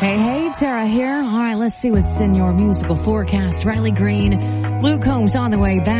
Hey, Tara here. All right, let's see what's in your musical forecast. Riley Green, Luke Combs on the way back.